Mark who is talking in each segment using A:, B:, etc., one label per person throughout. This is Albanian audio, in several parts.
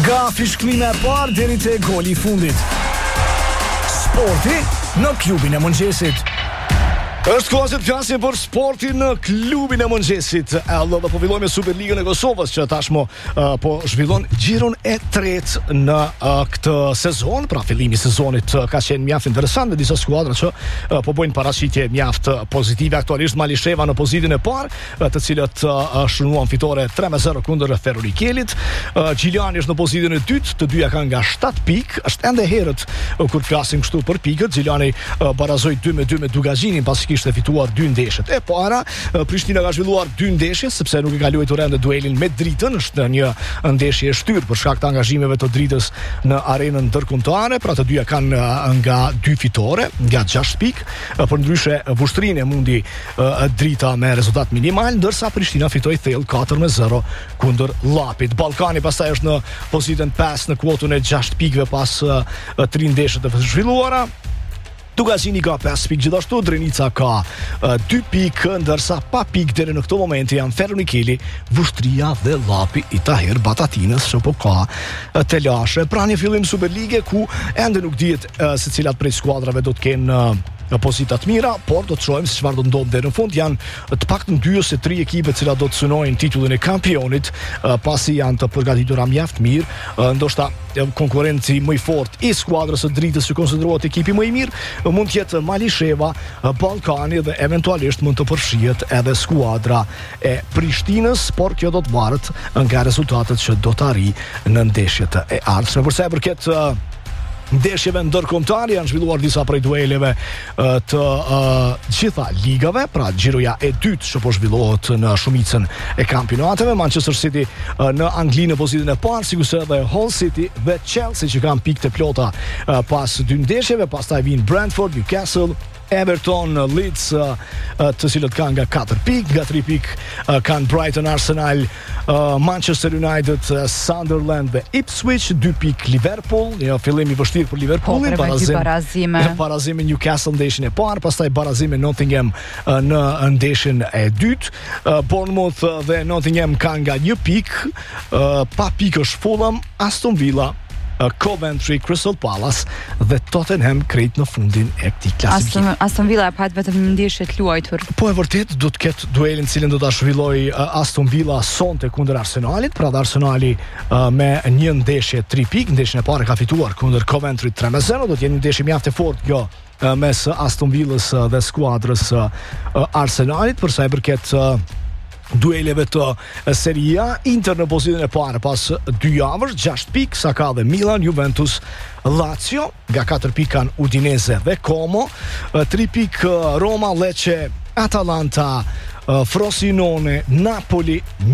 A: Nga fishklime e parë deri te goli I fundit. Sporti në klubin e mëngjesit. Është kohë se të flasim për sportin në klubin e mëngjesit. Dhe po fillojmë me Superligën e Kosovës, që tashmë po zhvillon gjiron e tretë në këtë sezon. Pra fillimi I sezonit ka qenë mjaft interesant me disa skuadra që po bëjnë paraqitje mjaft pozitive. Aktualisht Malisheva në pozitën e parë, të cilët shënuan fitore 3-0 kundër Ferrorikelit. Gjiliani është në pozitën e dytë, të dyja kanë nga 7 pikë. Është ende herët kur flasim kështu për pikët. Gjiliani barazoi 2-2 me Dugazhinin pasi kishte fituar 2 ndeshjet e para. Prishtina ka zhvilluar 2 ndeshje sepse nuk I ka luajtur ende duelin me Dritën. Është një ndeshje e shtyrë për shkak të angazhimeve të Dritës në arenën ndërkombëtare. Pra të dyja kanë nga 2 fitore, nga 6 pikë. Përndryshe vushtrinë e mundi Drita me rezultat minimal, ndërsa Prishtina fitoi thellë 4-0 kundër Llapit. Ballkani pastaj është në pozitën 5 në kuotën e 6 pikëve pas 3 ndeshjeve të zhvilluara. Dugazhini ka 5 pikë gjithashtu, Drenica ka 2 pikë, ndërsa pa pikë deri në këtë moment janë Ferronikeli, Vushtria dhe Llapi I Tahir Batatinës, që po ka telashe. Pra një fillim Superlige ku ende nuk dihet se cilat prej skuadrave do të kenë pozita të mira, por do të shohim se çfarë do ndodh deri në fund. Janë të paktën 2 ose 3 ekipe që do të synojnë titullin e kampionit, pasi janë të përgatitura mjaft mirë. Ndoshta konkurrenci më I fortë I skuadrës së Dritës, që konsiderohet ekipi më I mirë, mund të jetë Malisheva, Ballkani dhe eventualisht mund të përfshihet edhe skuadra e Prishtinës, por kjo do të varet nga rezultatet që do të arrijë në ndeshjet e ardhshme. Për sa I përket ndeshjeve ndërkombëtare, janë zhvilluar disa prej dueleve të gjitha ligave, pra gjiroja e dytë që po zhvillohet në shumicën e kampionateve. Manchester City në Angli në pozitën e parë, sikurse edhe Hull City dhe Chelsea që kanë pikë të plota pas 2 ndeshjeve. Pastaj vijnë Brentford, Newcastle, Everton, Leeds, të cilët kanë nga 4 pikë, nga 3 pikë kanë Brighton, Arsenal, Manchester United, Sunderland dhe Ipswich, 2 pikë Liverpool, një fillim I vështirë për Liverpoolin, barazim me Newcastle ndeshjen e parë, pastaj barazim me Nottingham në ndeshjen e dytë. Bournemouth dhe Nottingham kanë nga 1 pikë, pa pikë është Fulham, Aston Villa, Coventry, Crystal Palace dhe Tottenham krejt në fundin e këtij klasifikimi.
B: Aston Villa pat vetëm ndeshje të luajtur.
A: Po e vërtet do të ketë duelin cilin do ta zhvilloj Aston Villa sonte kundër Arsenalit, pra dhe Arsenali me një ndeshje 3 pikë, ndeshjen e parë ka fituar kundër Coventry 3-0, do të jetë një ndeshje mjaft e fortë kjo mes Aston Villas dhe skuadrës Arsenalit. Për sa I përket dueleve të Serie A, Inter në pozitën e parë pas 2 javësh, 6 pikë, sa ka dhe Milan, Juventus, Lazio, nga 4 pikë kanë Udinese dhe Como, 3 pikë Roma, Lecce, Atalanta, Frosinone, Napoli,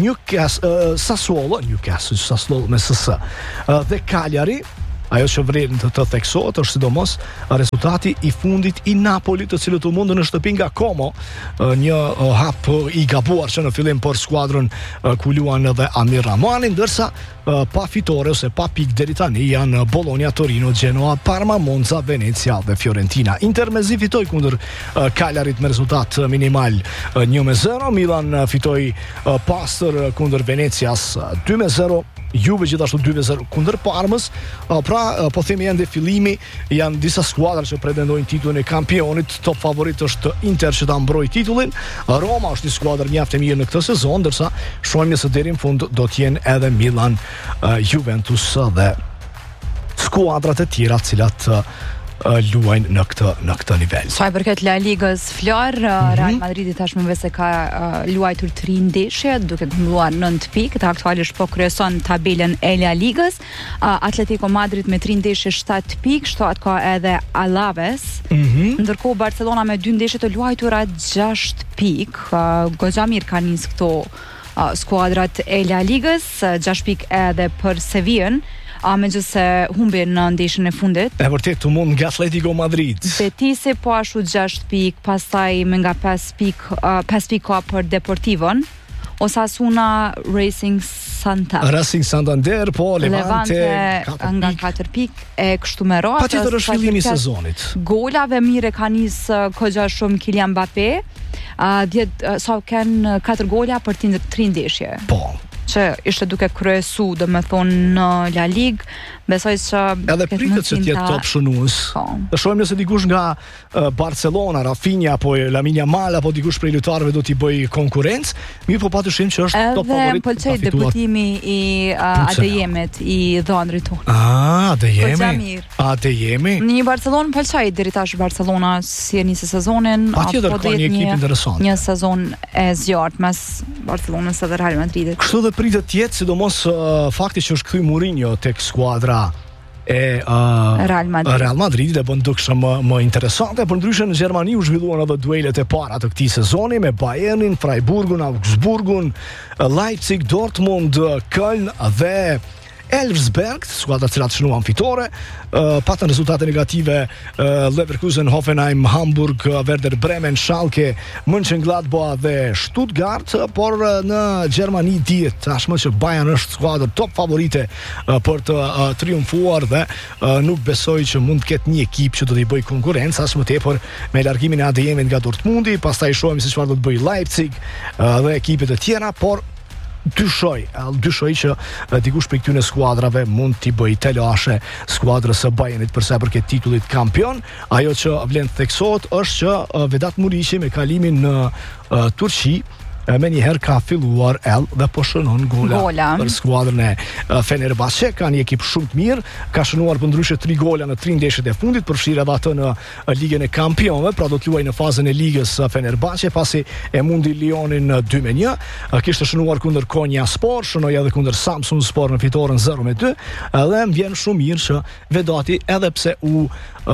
A: Sassuolo me SS, dhe Cagliari. Ajo që vren të theksohet është sidomos rezultati I fundit I Napolit, të cilët u mundën në shtëpi nga Como, një hap I gabuar që në fillim për skuadrën ku luan edhe Amir Ramani, ndërsa pa fitore ose pa pikë deri tani janë Bologna, Torino, Genoa, Parma, Monza, Venezia dhe Fiorentina. Inter mezi fitoi kundër Cagliarit me rezultat minimal 1-0, Milan fitoi pastër kundër Venecias 2-0, Juve gjithashtu 2-0 kundër Parmës. Pra, po themi ende fillimi, janë disa skuadra që pretendojnë titullin e kampionit. Top favorit është Inter që ta mbrojë titullin. Roma është një skuadër mjaft e mirë në këtë sezon, ndërsa shohim se deri në fund do të jenë edhe Milan, Juventus dhe skuadrat e tjera të cilat luajnë në këtë nivel.
B: Sa I përket La Ligës Flor, Real Madridi tashmë se ka luajtur 3 ndeshje, duke grumbulluar 9 pikë, të aktualisht po kryeson tabelën e La Ligës. Atletico Madrid me 3 ndeshje 7 pikë, shtohet ka edhe Alaves. Ndërkohë Barcelona me 2 ndeshje të luajtura 6 pikë. Goxha mirë ka nis këto skuadrat e La Ligës, 6 pikë edhe për Sevillën. Me gjithse humbin në ndeshjen e fundit.
A: E vërtet të mund nga Atletico Madrid.
B: Betisi po ashtu 6 pikë, pastaj me nga 5 pikë ka për Deportivon, Osasuna, Racing
A: Santander, po Levante
B: nga 4 pikë e kështu me radhë.
A: Patjetër është fillimi I sezonit.
B: Golave mire ka nis kogja shumë Kylian Mbappé. Sa kanë 4 gola për 3 ndeshje.
A: Po.
B: që ishte duke kryesu, domethënë në La Ligue, besoj që
A: edhe pritet se të jetë top shënues. Të shohim nëse dikush nga Barcelona, Rafinha apo Lamine Yamal apo dikush prej lojtarëve do t'i bëj konkurrencë, mirë po patyshim që është top favorit.
B: Edhe më pëlqej debutimi i Adeyemit, i dhënrit tonë.
A: Adeyemi.
B: Në Barcelonë pëlqej deri tash Barcelona si e nisi sezonin,
A: apo do të jetë
B: një sezon e zjarrt mes Barcelonës edhe Real Madridit.
A: Kështu dhe pritet të jetë, sidomos fakti që është kthy Mourinho tek skuadra e Real Madrid dhe bën dukshëm më interesante. Përndryshe në Gjermani u zhvilluan edhe duelet e para të këtij sezoni me Bayernin, Freiburgun, Augsburgun, Leipzig, Dortmund, Köln dhe Elversberg, skuadra cilat shënuan fitore, patën rezultate negative Leverkusen, Hoffenheim, Hamburg, Werder Bremen, Schalke, Mönchengladbach dhe Stuttgart, por në Gjermani dihet tashmë që Bayern është skuadër top favorite për të triumfuar dhe nuk besoj që mund të ketë një ekip që do t'i bëj konkurrencë as më tepër me largimin e Adeyemit nga Dortmundi, pastaj shohim se çfarë do të bëj Leipzig dhe ekipet e tjera, por dyshoj që dikush prej këtyre skuadrave mund t'i bëj telashe skuadrës së Bayernit për sa i përket titullit kampion. Ajo që vlen të theksohet është që Vedat Muriqi me kalimin në Turqi me njëherë ka filluar dhe po shënon gola për skuadrën e Fenerbahçe. Ka një ekip shumë të mirë, ka shënuar përndryshe 3 gola në 3 ndeshjet e fundit, përfshirë edhe atë në Ligën e Kampionëve, pra do të luajë në fazën e ligës Fenerbahçe pasi e mundi Lyonin 2-1. Kishte shënuar kundër Konyaspor, shënoi edhe kundër Samsunspor në fitoren 0-2, dhe më vjen shumë mirë që Vedati, edhe pse u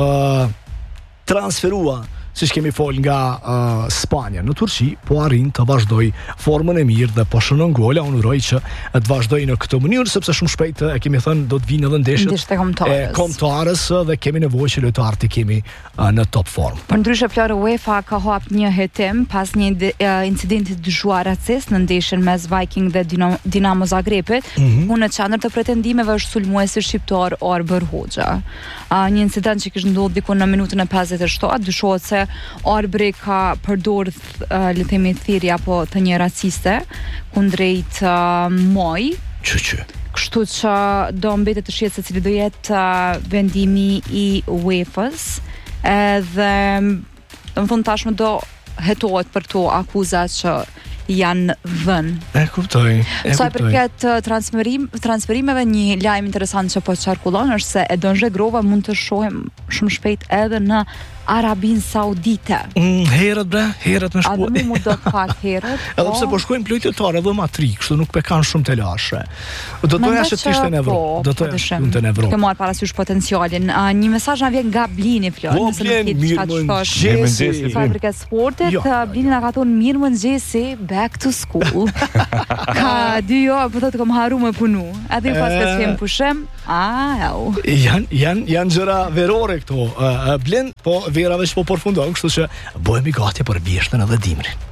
A: transferua siç kemi fol nga Spanja në Turqi, po arrin të vazhdoj formën e mirë dhe po shënon gola. Unë uroj që të vazhdoj në këtë mënyrë, sepse shumë shpejt e kemi thënë do të vinë edhe ndeshjet e kombëtarës dhe kemi nevojë që lojtarët të kemi në top form.
B: Përndryshe Florë, UEFA ka hap një hetim pas një incidenti dëshuaracis në ndeshjen mes Viking dhe Dinamo Zagrebit, ku në qendër të pretendimeve është sulmuesi shqiptar Arber Hoxha. Një incident që kishte ndodhur diku në minutën e 57, dyshohet se Arbri ka përdorur le të themi thirrje apo të një raciste kundrejt Moj. Kështu që do mbetet të shihet se cili do jetë vendimi i UEFA-s, edhe domethënë tashmë do hetohet për to akuza që janë dhënë.
A: E kuptoj.
B: Sa i përket transferimeve, një lajm interesant që po qarkullon është se Edon Zhegrova mund të shohim shumë shpejt edhe në Arabin Saudite.
A: Herët me shkuar.
B: A dhe mu do të pak herët.
A: Edhe pse po shkojnë plojtëtarë edhe matri, kështu nuk pekan shumë të lashe. Do të doja që të ishte në Evropë. Do të ishte në Evropë.
B: Ke marrë parasysh potencialin. Një mesazh na vjen nga Blini Flori, nëse nuk ke diçka të thosh. Sa i përket sportit, Blini na ka thonë mirëmëngjesi, back to school. Ka 2 javë po thotë kam harru me punu. Atë pas ka shem pushim.
A: Janë gjëra verore këto. Blen, po vera veç po përfundon, kështu që bëhemi gati për vjeshtën edhe dimrin.